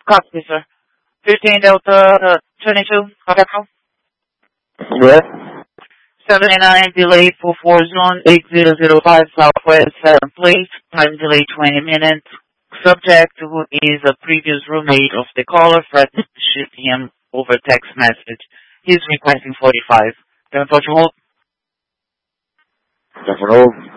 Copy, sir. 15 Delta 22, Hotel. Yes. 79 delay for 4 zone 8005 Southwest 7 plate. Time delay 20 minutes. Subject who is a previous roommate of the caller threatened to shoot him over text message. He's requesting 45. Can I put you hold? Definitely.